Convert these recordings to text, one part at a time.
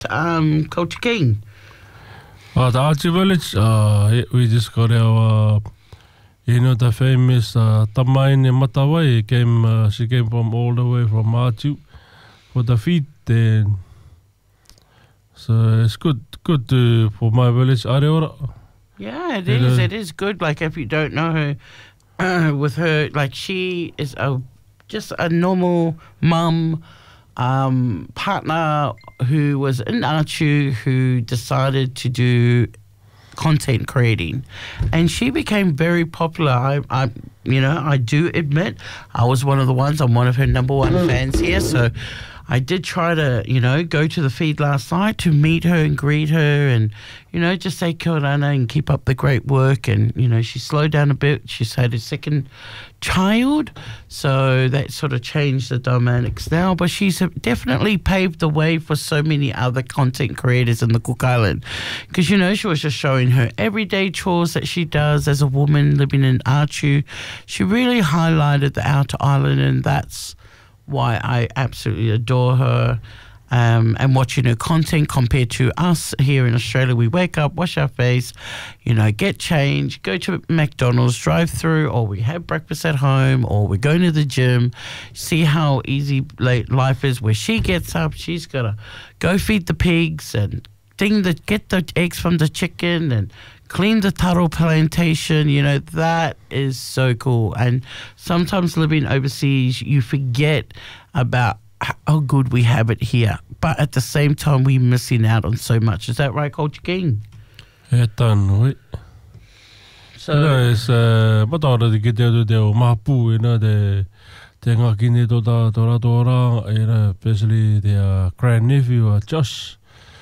Culture King. The Archie Village, we just got our, the famous Tamaine Matawai came. She came from all the way from Archie for the feet. And so it's good for my village. Yeah, it is. It is good. Like if you don't know her, with her, like she is just a normal mum. Partner who was in Archu who decided to do content creating, and she became very popular. I do admit I was one of the ones. I'm one of her number one fans here, so I did try to, go to the feed last night to meet her and greet her and, just say kia ora and keep up the great work. And, she slowed down a bit. She's had a second child, so that sort of changed the dynamics now. But she's definitely paved the way for so many other content creators in the Cook Island. Because, she was just showing her everyday chores that she does as a woman living in Archu. She really highlighted the outer island, and that's why I absolutely adore her, and watching her content compared to us here in Australia. We wake up, wash our face, get changed, go to McDonald's, drive through, or we have breakfast at home, or we're going to the gym. See how easy life is, where she gets up, she's got to go feed the pigs and get the eggs from the chicken and clean the taro plantation. That is so cool. And sometimes living overseas, you forget about how good we have it here. But at the same time, we're missing out on so much. Is that right, Culture King? Yeah, done. So, it's matara de ke te o mapu, te ngakini tora, especially the grandnephew, Josh.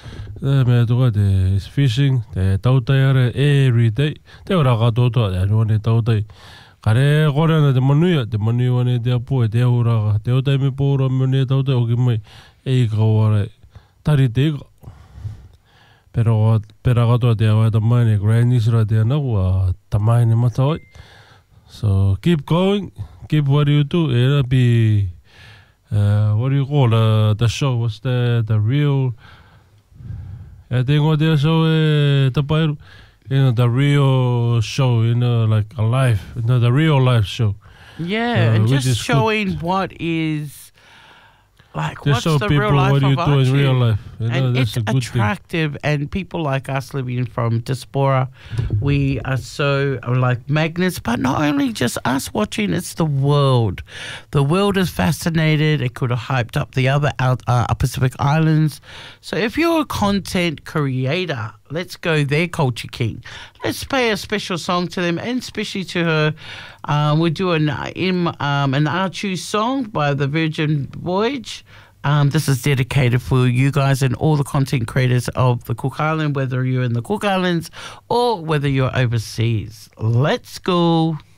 Is fishing, the tautai every day. Te ora ka toto, the one tautai. Kare kore the manu one te apu, te ora, te otai me pora mune tautai, o kimai, kawara, tari te ka. Pero kato te awa tamaine, grannies ra te anaku, tamaine matawai. So keep going, keep what you do. It'll be, what do you call the show? What's the real? I think what they show the real show, like a life, the real life show. Yeah, and just showing good. What is, like, what's the real life what of you do in real life. And that's it's attractive, and people like us living from diaspora, we are so like magnets. But not only just us watching, it's the world. The world is fascinated. It could have hyped up the other Pacific Islands. So if you're a content creator, let's go there, Culture King. Let's play a special song to them, and especially to her. We'll do an Archu song by the Virgin Voyage. This is dedicated for you guys and all the content creators of the Cook Island, whether you're in the Cook Islands or whether you're overseas. Let's go.